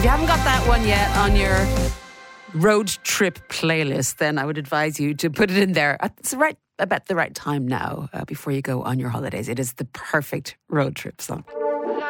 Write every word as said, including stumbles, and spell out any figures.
you haven't got that one yet on your road trip playlist, then I would advise you to put it in there. It's right about the right time now uh, before you go on your holidays. It is the perfect road trip song.